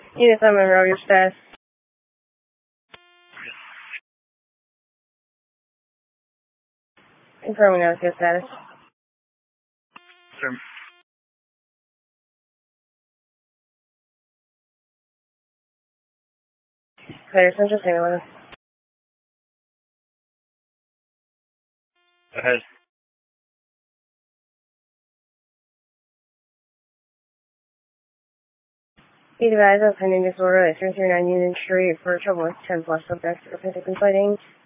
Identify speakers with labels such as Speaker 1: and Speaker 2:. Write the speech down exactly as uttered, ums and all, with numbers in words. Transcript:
Speaker 1: Unit seven, Monroe, your status. Confirming out your status.
Speaker 2: Sir.
Speaker 1: Clear, Central Saint eleven.
Speaker 2: Ahead.
Speaker 1: Be advised of pending disorder at three thirty-nine Union Street for trouble with ten plus subjects are physically fighting.